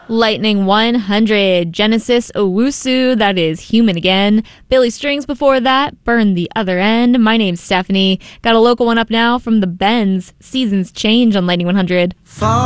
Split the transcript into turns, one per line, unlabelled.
Lightning 100, Genesis Owusu, that is Human Again. Billy Strings before that, Burn the Other End. My name's Stephanie. Got a local one up now from the Bends. Seasons Change on Lightning 100.